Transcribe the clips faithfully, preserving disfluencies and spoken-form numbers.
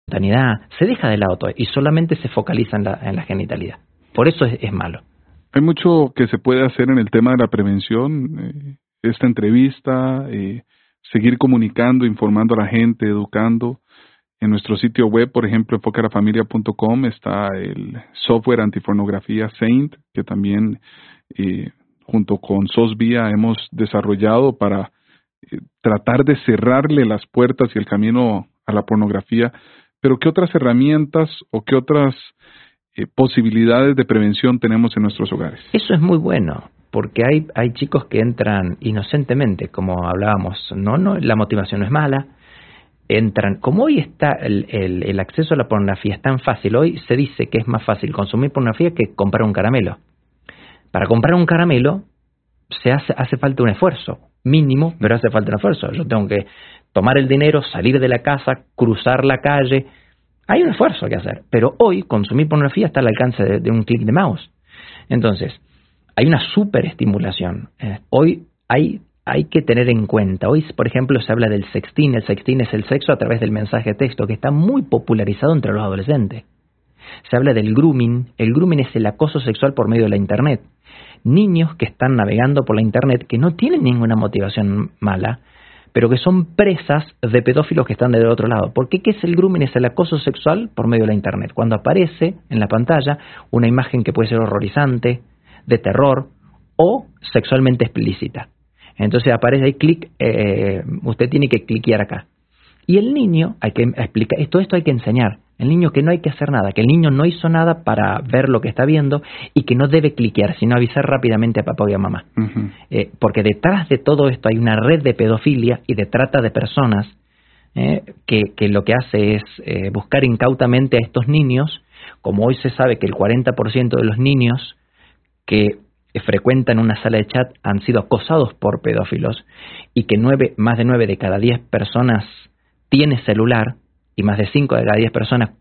espontaneidad, se deja de lado todo y solamente se focaliza en la, en la genitalidad. Por eso es, es malo. Hay mucho que se puede hacer en el tema de la prevención, eh, esta entrevista, eh, seguir comunicando, informando a la gente, educando. En nuestro sitio web, por ejemplo, enfoque a la familia punto com, está el software antipornografía Saint, que también eh, junto con SOSVIA hemos desarrollado para eh, tratar de cerrarle las puertas y el camino a la pornografía. Pero ¿qué otras herramientas o qué otras eh, posibilidades de prevención tenemos en nuestros hogares? Eso es muy bueno, porque hay, hay chicos que entran inocentemente, como hablábamos, no, no, la motivación no es mala. Entran, como hoy está el, el, el acceso a la pornografía es tan fácil, hoy se dice que es más fácil consumir pornografía que comprar un caramelo. Para comprar un caramelo se hace, hace falta un esfuerzo, mínimo, pero hace falta un esfuerzo. Yo tengo que tomar el dinero, salir de la casa, cruzar la calle. Hay un esfuerzo que hacer, pero hoy consumir pornografía está al alcance de, de un clic de mouse. Entonces, hay una superestimulación. Eh, hoy hay... Hay que tener en cuenta, hoy por ejemplo se habla del sexting, el sexting es el sexo a través del mensaje de texto que está muy popularizado entre los adolescentes. Se habla del grooming, el grooming es el acoso sexual por medio de la internet. Niños que están navegando por la internet que no tienen ninguna motivación mala, pero que son presas de pedófilos que están del otro lado. ¿Por qué? ¿Qué es el grooming? Es el acoso sexual por medio de la internet. Cuando aparece en la pantalla una imagen que puede ser horrorizante, de terror o sexualmente explícita. Entonces aparece ahí, clic, eh, usted tiene que cliquear acá. Y el niño, hay que explicar, todo esto hay que enseñar. El niño que no hay que hacer nada, que el niño no hizo nada para ver lo que está viendo y que no debe cliquear, sino avisar rápidamente a papá y a mamá. Uh-huh. Eh, porque detrás de todo esto hay una red de pedofilia y de trata de personas eh, que, que lo que hace es eh, buscar incautamente a estos niños, como hoy se sabe que el cuarenta por ciento de los niños que frecuentan una sala de chat han sido acosados por pedófilos y que nueve, más de nueve de cada diez personas tiene celular y más de cinco de cada diez personas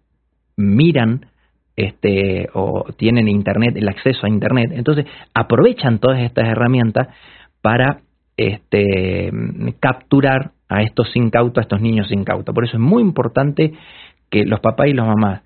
miran este o tienen internet, el acceso a internet. Entonces aprovechan todas estas herramientas para este capturar a estos incautos, a estos niños incautos. Por eso es muy importante que los papás y las mamás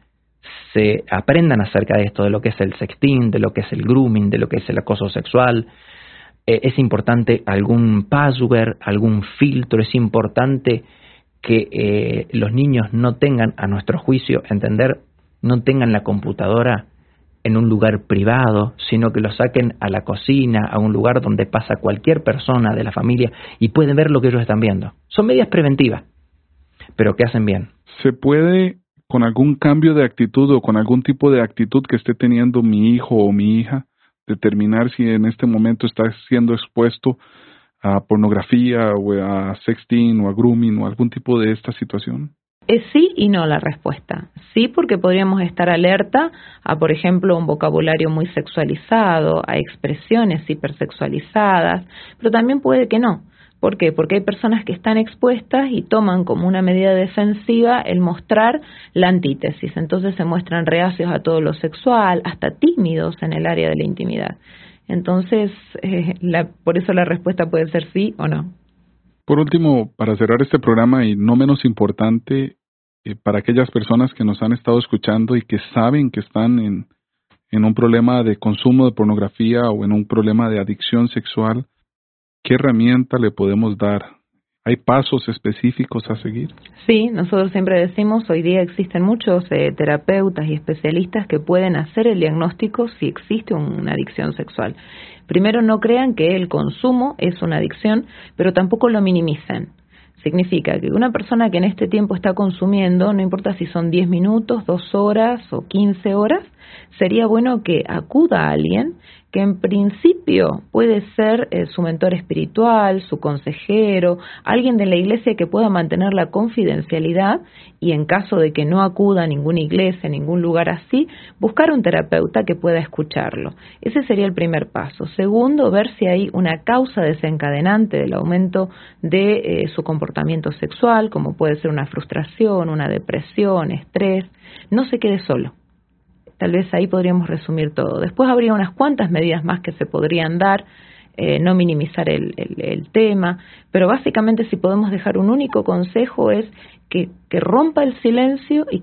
se aprendan acerca de esto, de lo que es el sexting, de lo que es el grooming, de lo que es el acoso sexual. Eh, es importante algún password, algún filtro, es importante que eh, los niños no tengan, a nuestro juicio, entender, no tengan la computadora en un lugar privado, sino que lo saquen a la cocina, a un lugar donde pasa cualquier persona de la familia y pueden ver lo que ellos están viendo. Son medidas preventivas, pero que hacen bien. ¿Se puede, con algún cambio de actitud o con algún tipo de actitud que esté teniendo mi hijo o mi hija, determinar si en este momento está siendo expuesto a pornografía o a sexting o a grooming o algún tipo de esta situación? Es sí y no la respuesta. Sí, porque podríamos estar alerta a, por ejemplo, un vocabulario muy sexualizado, a expresiones hipersexualizadas, pero también puede que no. ¿Por qué? Porque hay personas que están expuestas y toman como una medida defensiva el mostrar la antítesis. Entonces se muestran reacios a todo lo sexual, hasta tímidos en el área de la intimidad. Entonces, eh, la, por eso la respuesta puede ser sí o no. Por último, para cerrar este programa y no menos importante, eh, para aquellas personas que nos han estado escuchando y que saben que están en, en un problema de consumo de pornografía o en un problema de adicción sexual, ¿qué herramienta le podemos dar? ¿Hay pasos específicos a seguir? Sí, nosotros siempre decimos, hoy día existen muchos eh, terapeutas y especialistas que pueden hacer el diagnóstico si existe una adicción sexual. Primero, no crean que el consumo es una adicción, pero tampoco lo minimicen. Significa que una persona que en este tiempo está consumiendo, no importa si son diez minutos, dos horas o quince horas, sería bueno que acuda a alguien que en principio puede ser eh, su mentor espiritual, su consejero, alguien de la iglesia que pueda mantener la confidencialidad y en caso de que no acuda a ninguna iglesia, a ningún lugar así, buscar un terapeuta que pueda escucharlo. Ese sería el primer paso. Segundo, ver si hay una causa desencadenante del aumento de eh, su comportamiento sexual, como puede ser una frustración, una depresión, estrés. No se quede solo. Tal vez ahí podríamos resumir todo. Después habría unas cuantas medidas más que se podrían dar, eh, no minimizar el, el, el tema, pero básicamente si podemos dejar un único consejo es que, que rompa el silencio y